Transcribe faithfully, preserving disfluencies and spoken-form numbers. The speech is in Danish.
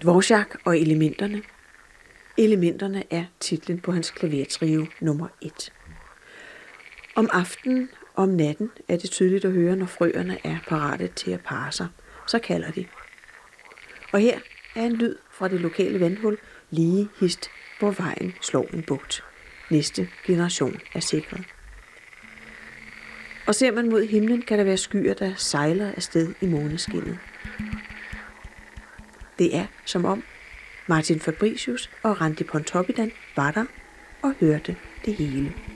Dvorak og elementerne. Elementerne er titlen på hans klavertrio nummer et. Om aftenen og om natten er det tydeligt at høre, når frøerne er parate til at parre sig. Så kalder de. Og her er en lyd fra det lokale vandhul lige hist, hvor vejen slår en bugt. Næste generation er sikret. Og ser man mod himlen, kan der være skyer, der sejler afsted i måneskinnet. Det er som om Martin Fabricius og Randi Pontoppidan var der og hørte det hele.